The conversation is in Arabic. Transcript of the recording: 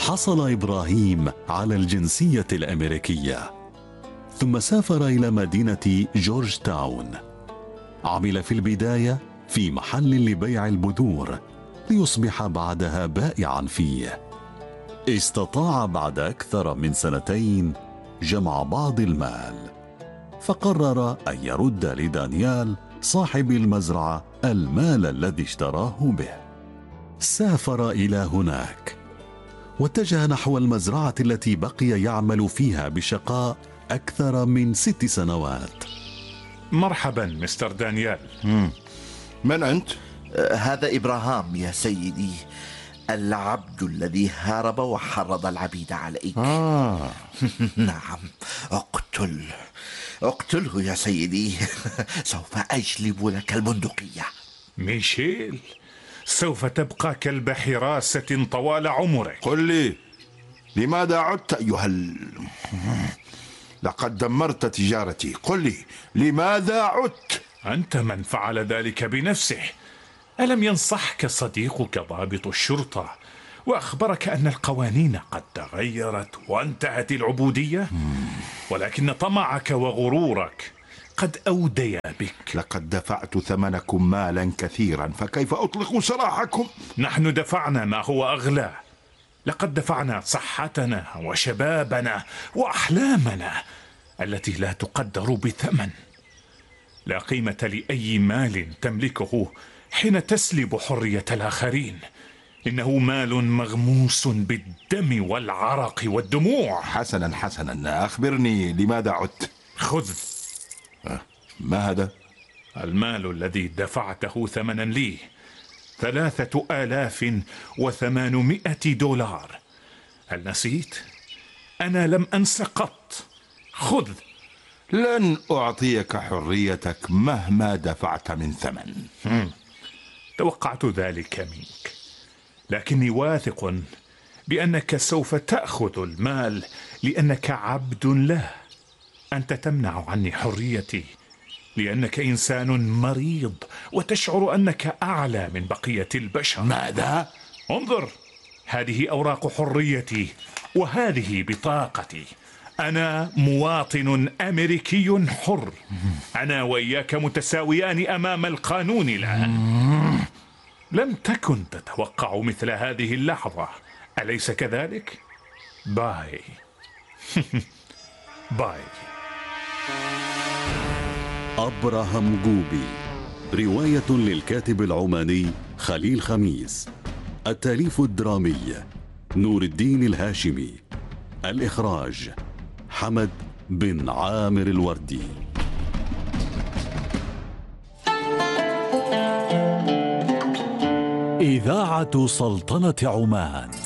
حصل إبراهيم على الجنسية الأمريكية، ثم سافر إلى مدينة جورج تاون. عمل في البداية في محل لبيع البذور، ليصبح بعدها بائعا فيه. استطاع بعد أكثر من 2 جمع بعض المال، فقرر أن يرد لدانيال صاحب المزرعة المال الذي اشتراه به. سافر إلى هناك واتجه نحو المزرعة التي بقي يعمل فيها بشقاء أكثر من 6 سنوات. مرحبا مستر دانيال. من أنت؟ هذا إبراهام يا سيدي، العبد الذي هرب وحرض العبيد عليك. نعم، اقتله يا سيدي. سوف أجلب لك البندقية. ميشيل، سوف تبقى كلب حراسة طوال عمرك. قل لي، لماذا عدت أيها لقد دمرت تجارتي. قل لي، لماذا عدت؟ أنت من فعل ذلك بنفسه. ألم ينصحك صديقك ضابط الشرطة وأخبرك أن القوانين قد تغيرت وانتهت العبودية؟ ولكن طمعك وغرورك قد أوديا بك. لقد دفعت ثمنكم مالا كثيرا، فكيف أطلق سراحكم؟ نحن دفعنا ما هو أغلى. لقد دفعنا صحتنا وشبابنا وأحلامنا التي لا تقدر بثمن. لا قيمة لأي مال تملكه حين تسلب حرية الآخرين. إنه مال مغموس بالدم والعرق والدموع. حسنا، أخبرني لماذا عدت؟ خذ. ما هذا؟ المال الذي دفعته ثمنا لي 3800 دولار. هل نسيت؟ أنا لم أنس قط. خذ. لن أعطيك حريتك مهما دفعت من ثمن. توقعت ذلك منك، لكني واثق بأنك سوف تأخذ المال لأنك عبد له. أنت تمنع عني حريتي لأنك إنسان مريض وتشعر أنك أعلى من بقية البشر. ماذا؟ انظر، هذه أوراق حريتي وهذه بطاقتي. أنا مواطن أمريكي حر. أنا وإياك متساويان أمام القانون الآن. لم تكن تتوقع مثل هذه اللحظة، أليس كذلك؟ باي. باي. أبراهام جوبي، رواية للكاتب العماني خليل خميس. التأليف الدرامي نور الدين الهاشمي. الإخراج حمد بن عامر الوردي. إذاعة سلطنة عمان.